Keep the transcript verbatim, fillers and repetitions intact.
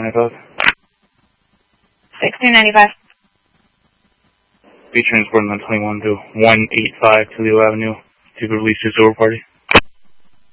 ninety-five. sixteen ninety-five. Be transported on twenty-one to one eighty-five Toledo Avenue to release your silver party.